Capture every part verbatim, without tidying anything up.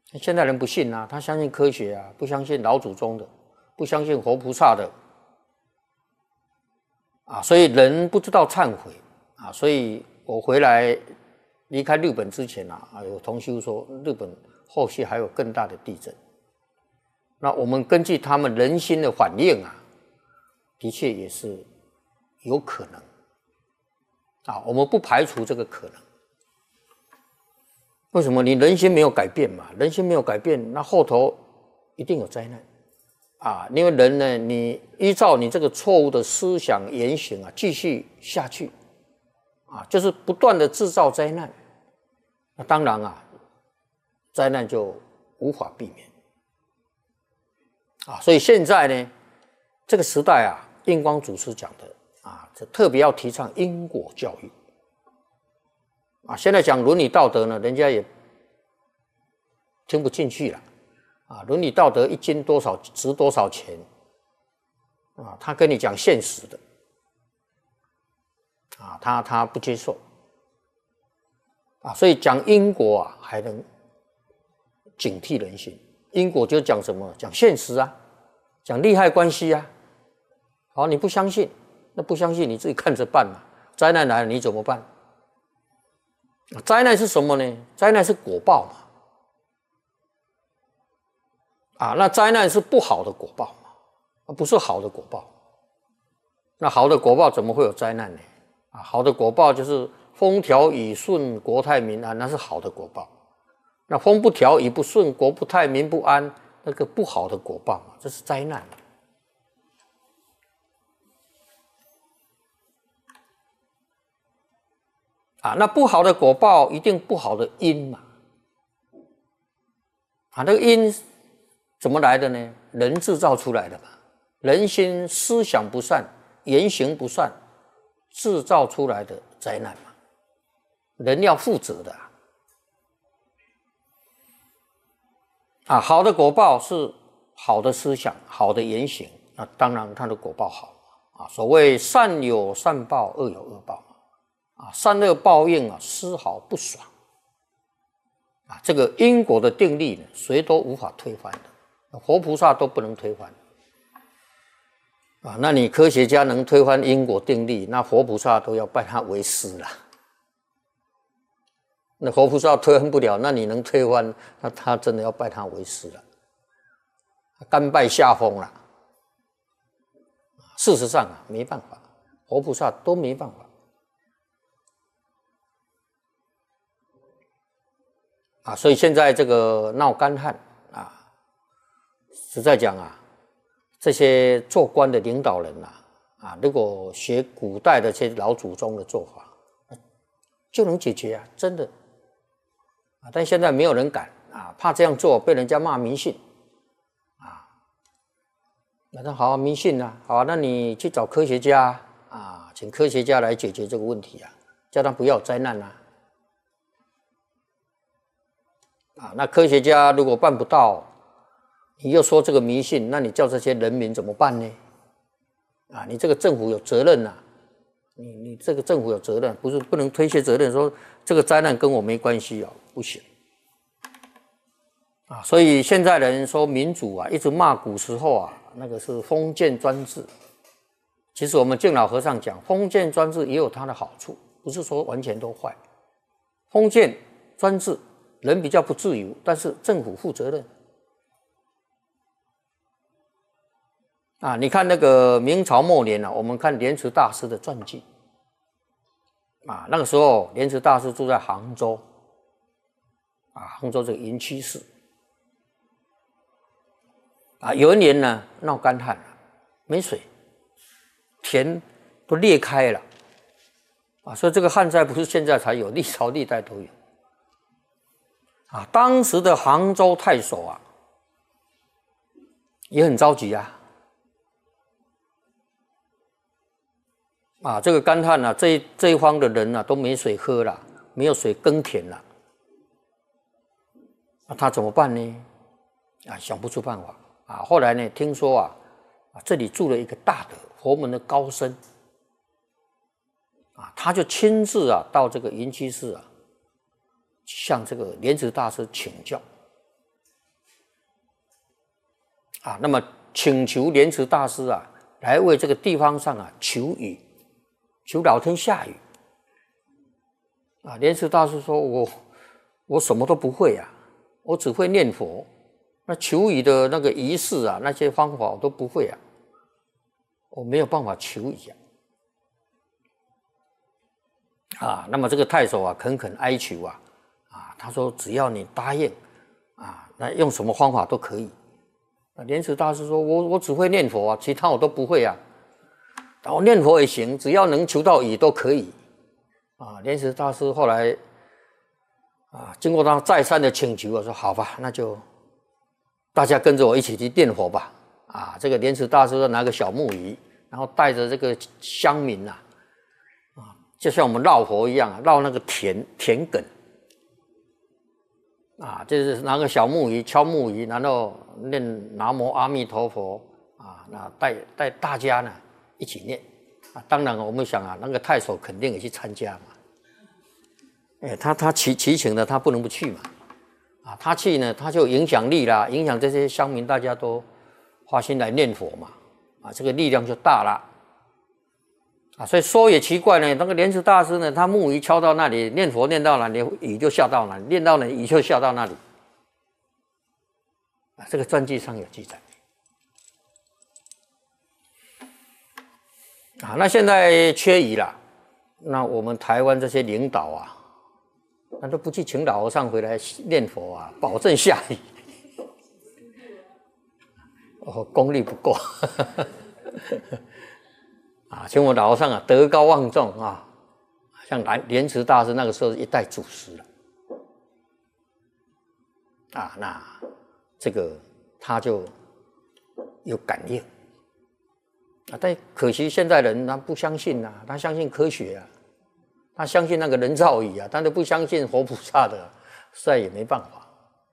现在人不信啊，他相信科学啊，不相信老祖宗的，不相信活菩萨的啊，所以人不知道忏悔啊，所以我回来离开日本之前啊，有同修说日本后续还有更大的地震。那我们根据他们人心的反应啊，的确也是有可能啊，我们不排除这个可能。为什么？你人心没有改变嘛，人心没有改变，那后头一定有灾难啊！因为人呢，你依照你这个错误的思想言行啊，继续下去啊，就是不断的制造灾难。那当然啊，灾难就无法避免啊。所以现在呢，这个时代啊，印光祖师讲的啊，这特别要提倡因果教育。啊，现在讲伦理道德呢，人家也听不进去了。啊，伦理道德一斤多少值多少钱？啊，他跟你讲现实的，啊，他他不接受。啊，所以讲因果啊，还能警惕人心。因果就讲什么？讲现实啊，讲利害关系啊。好，你不相信，那不相信你自己看着办嘛。灾难来了，你怎么办？灾难是什么呢？灾难是果报嘛。啊，那灾难是不好的果报嘛，不是好的果报。那好的果报怎么会有灾难呢？啊，好的果报就是风调雨顺、国泰民安，那是好的果报。那风不调雨不顺、国不泰民不安，那个不好的果报嘛，这是灾难。啊，那不好的果报一定不好的因嘛。啊，那个因怎么来的呢？人制造出来的嘛。人心思想不善，言行不善，制造出来的灾难嘛。人要负责的啊。啊，好的果报是好的思想、好的言行，那当然它的果报好啊。所谓善有善报，恶有恶报。啊，善恶报应啊，丝毫不爽啊！这个因果的定律呢，谁都无法推翻的，活菩萨都不能推翻啊！那你科学家能推翻因果定律，那活菩萨都要拜他为师了。那活菩萨推翻不了，那你能推翻？那他真的要拜他为师了，甘拜下风了。事实上啊，没办法，活菩萨都没办法。啊，所以现在这个闹干旱啊，实在讲啊，这些做官的领导人啊，啊，如果学古代的这些老祖宗的做法，就能解决啊，真的啊。但现在没有人敢啊，怕这样做被人家骂迷信啊。那他好迷信啊，好，那你去找科学家啊，请科学家来解决这个问题啊，叫他不要灾难啊。啊，那科学家如果办不到，你又说这个迷信，那你叫这些人民怎么办呢？啊，你这个政府有责任呐、啊，你你这个政府有责任，不是不能推卸责任，说这个灾难跟我没关系啊，不行。啊，所以现在人说民主啊，一直骂古时候啊，那个是封建专制。其实我们敬老和尚讲，封建专制也有它的好处，不是说完全都坏。封建专制。人比较不自由，但是政府负责任啊！你看那个明朝末年啊，我们看莲池大师的传记啊，那个时候莲池大师住在杭州啊，杭州这个云栖寺啊，有一年呢闹干旱了，没水，田都裂开了啊，所以这个旱灾不是现在才有，历朝历代都有。啊，当时的杭州太守啊，也很着急啊。啊，这个干旱啊，这一这一方的人啊都没水喝了，没有水耕田了，那他怎么办呢？啊，想不出办法啊。后来呢，听说啊，啊这里住了一个大的佛门的高僧，啊，他就亲自啊到这个云栖寺啊。向这个莲池大师请教啊，那么请求莲池大师啊，来为这个地方上啊求雨，求老天下雨。啊，莲池大师说：“我我什么都不会啊，我只会念佛。那求雨的那个仪式啊，那些方法我都不会啊，我没有办法求雨啊。”啊，那么这个太守啊，恳恳哀求啊，啊，他说只要你答应，啊，那用什么方法都可以。那莲池大师说：“我我只会念佛啊，其他我都不会啊。然后念佛也行，只要能求到雨都可以。”啊，莲池大师后来啊，经过他再三的请求，我说：“好吧，那就大家跟着我一起去念佛吧。”啊，这个莲池大师拿个小木鱼，然后带着这个乡民呐、啊，啊，就像我们绕佛一样，绕那个田田埂。啊，就是拿个小木鱼敲木鱼，然后念南无阿弥陀佛啊，那带带大家呢一起念啊。当然我们想啊，那个太守肯定也去参加嘛。哎，他他齐齐请的，他不能不去嘛。啊，他去呢，他就有影响力啦，影响这些乡民，大家都花心来念佛嘛。啊，这个力量就大了。啊，所以说也奇怪呢，那个莲池大师呢，他木鱼敲到那里，念佛念到哪里，雨就下到哪里，念到哪里，雨就下到那里。啊，这个传记上有记载。啊，那现在缺雨了，那我们台湾这些领导啊，那都不去请老和尚回来念佛啊，保证下雨。哦，功力不够。啊，请我老和尚啊，德高望重啊，像莲池大师那个时候一代祖师了，啊，那这个他就有感应啊，但可惜现在人他不相信啊，他相信科学啊，他相信那个人造雨啊，但是不相信活菩萨的，实在也没办法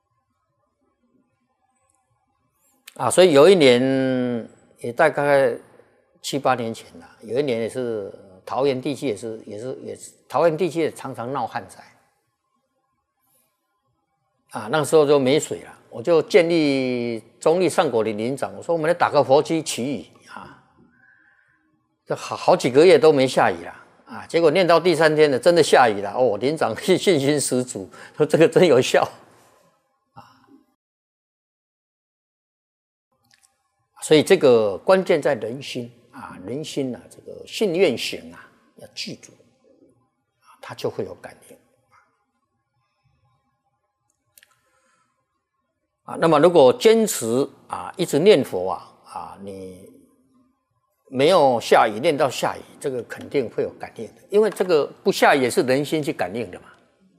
啊。所以有一年也大概七八年前了，有一年也是桃园地区也是也是也是桃园地区也常常闹旱灾啊，那个时候就没水了，我就建议中立上果林林长，我说我们来打个佛机祈雨啊，这好好几个月都没下雨了啊，结果念到第三天了，真的下雨了哦，林长信心十足，说这个真有效啊，所以这个关键在人心。啊，人心啊，这个信愿行啊，要记住，啊，它就会有感应。啊，那么如果坚持啊，一直念佛啊，啊，你没有下雨，念到下雨，这个肯定会有感应的，因为这个不下雨也是人心去感应的嘛。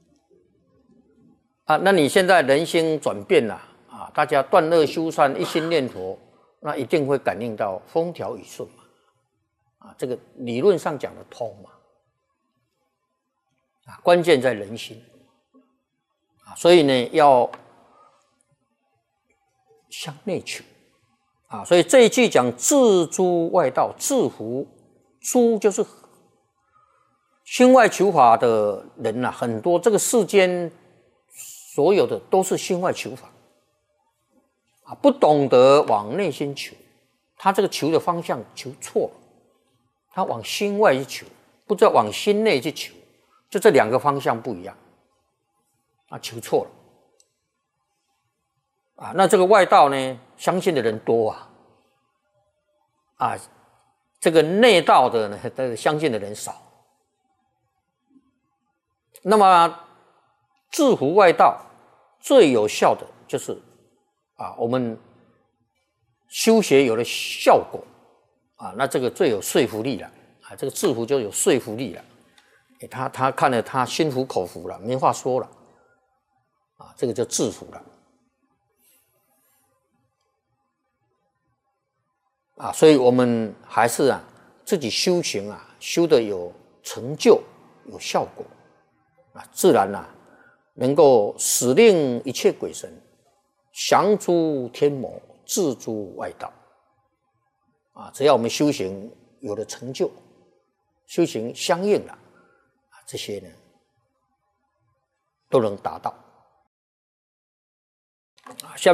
啊，那你现在人心转变了啊，大家断恶修善，一心念佛，那一定会感应到风调雨顺嘛。啊，这个理论上讲的通嘛，啊，关键在人心，啊，所以呢要向内求，啊，所以这一句讲自诸外道，自乎诸就是心外求法的人呐、啊，很多，这个世间所有的都是心外求法，啊，不懂得往内心求，他这个求的方向求错了。他往心外去求，不知道往心内去求，就这两个方向不一样，啊，求错了，啊，那这个外道呢，相信的人多啊，啊，这个内道的呢，这个相信的人少。那么制服外道最有效的就是啊，我们修学有了效果。啊，那这个最有说服力了啊！这个制服就有说服力了，他他看了他心服口服了，没话说了，啊，这个就制服了，啊，所以我们还是啊自己修行啊，修的有成就、有效果，啊，自然啊能够使令一切鬼神降诸天魔，制诸外道。啊，只要我们修行有了成就，修行相应了，啊，这些呢都能达到。啊，下。